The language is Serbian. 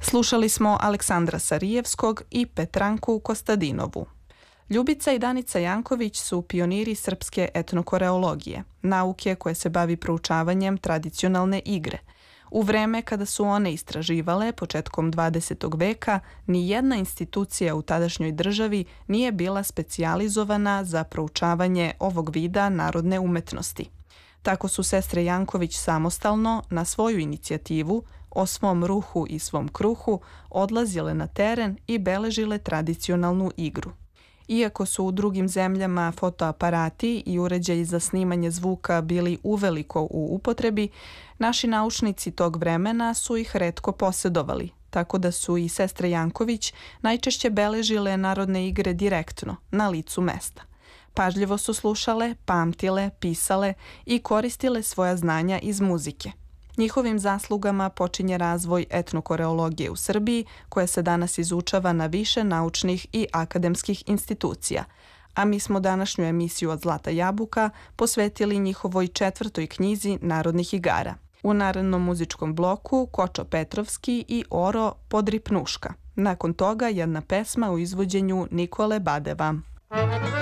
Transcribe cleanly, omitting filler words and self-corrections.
Slušali smo Aleksandra Sarijevskog i Petranku Kostadinovu. Ljubica i Danica Janković su pioniri srpske etnokoreologije, nauke koje se bavi proučavanjem tradicionalne igre. U vreme kada su one istraživale, početkom 20. veka, ni jedna institucija u tadašnjoj državi nije bila specijalizovana za proučavanje ovog vida narodne umetnosti. Tako su sestre Janković samostalno, na svoju inicijativu, o svom ruhu i svom kruhu, odlazile na teren i beležile tradicionalnu igru. Iako su u drugim zemljama fotoaparati i uređaji za snimanje zvuka bili uveliko u upotrebi, naši naučnici tog vremena su ih retko posjedovali, tako da su i sestre Janković najčešće beležile narodne igre direktno, na licu mesta. Pažljivo su slušale, pamtile, pisale i koristile svoja znanja iz muzike. Njihovim zaslugama počinje razvoj etnokoreologije u Srbiji, koja se danas izučava na više naučnih i akademskih institucija, a mi smo današnju emisiju Od Zlata jabuka posvetili njihovoj 4. knjizi narodnih igara. U narednom muzičkom bloku Kočo Petrovski i Oro Podripnuška. Nakon toga jedna pesma u izvođenju Nikole Badeva.